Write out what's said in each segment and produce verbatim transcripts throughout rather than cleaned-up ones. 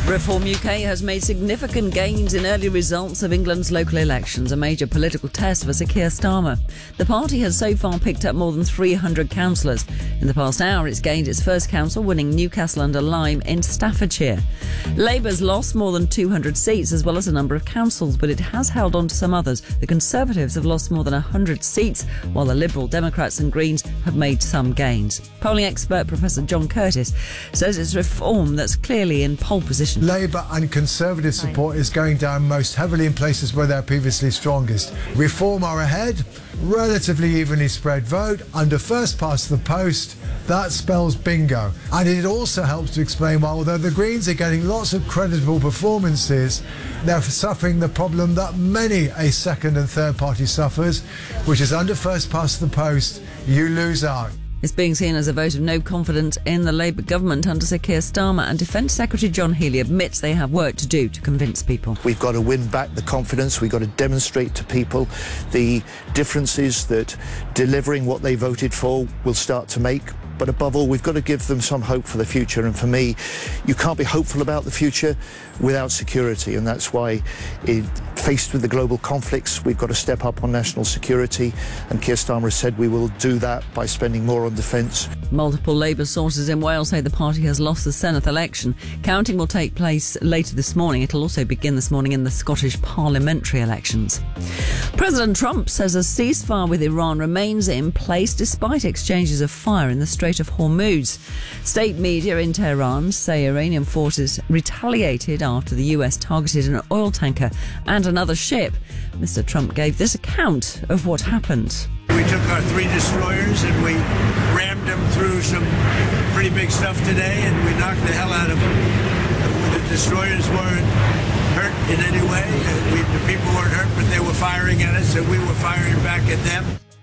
Reform U K has made significant gains in early results of England's local elections, a major political test for Sir Keir Starmer. The party has so far picked up more than three hundred councillors. In the past hour, it's gained its first council, winning Newcastle under Lyme in Staffordshire. Labour's lost more than two hundred seats, as well as a number of councils, but it has held on to some others. The Conservatives have lost more than one hundred seats, while the Liberal, Democrats and Greens have made some gains. Polling expert Professor John Curtis says it's reform that's clearly in pole position. Labour and Conservative support is going down most heavily in places where they're previously strongest. Reform are ahead, relatively evenly spread vote, under first past the post. That spells bingo. And it also helps to explain why, although the Greens are getting lots of creditable performances, they're suffering the problem that many a second and third party suffers, which is under first past the post, you lose out. It's being seen as a vote of no confidence in the Labour government under Sir Keir Starmer, and Defence Secretary John Healey admits they have work to do to convince people. We've got to win back the confidence. We've got to demonstrate to people the differences that delivering what they voted for will start to make. But above all, we've got to give them some hope for the future. And for me, you can't be hopeful about the future without security. And that's why, it, faced with the global conflicts, we've got to step up on national security. And Keir Starmer has said we will do that by spending more on defence. Multiple Labour sources in Wales say the party has lost the Senedd election. Counting will take place later this morning. It'll also begin this morning in the Scottish parliamentary elections. President Trump says a ceasefire with Iran remains in place despite exchanges of fire in the Strait of Hormuz. State media in Tehran say Iranian forces retaliated after the U S targeted an oil tanker and another ship. Mister Trump gave this account of what happened. We took our three destroyers and we rammed them through some pretty big stuff today, and we knocked the hell out of them. The destroyers weren't hurt in any way. We, the people weren't hurt, but they were firing at us, and we were firing back at them.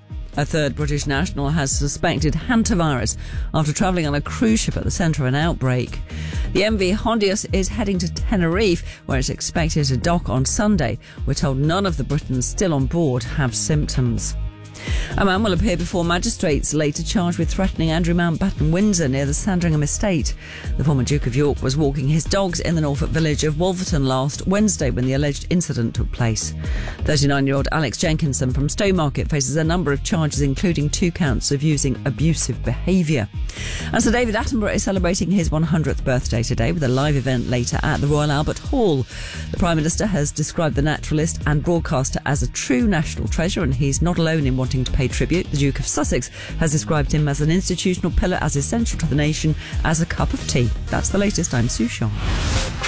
A third British national has suspected hantavirus after travelling on a cruise ship at the centre of an outbreak. The M V Hondius is heading to Tenerife, where it's expected to dock on Sunday. We're told none of the Britons still on board have symptoms. A man will appear before magistrates later charged with threatening Andrew Mountbatten Windsor near the Sandringham estate. The former Duke of York was walking his dogs in the Norfolk village of Wolverton last Wednesday when the alleged incident took place. thirty-nine-year-old Alex Jenkinson from Stowmarket faces a number of charges, including two counts of using abusive behaviour. And Sir David Attenborough is celebrating his one hundredth birthday today with a live event later at the Royal Albert Hall. The Prime Minister has described the naturalist and broadcaster as a true national treasure, and he's not alone in wanting to pay tribute. The Duke of Sussex has described him as an institutional pillar, as essential to the nation as a cup of tea. That's the latest. I'm Sue Shaw.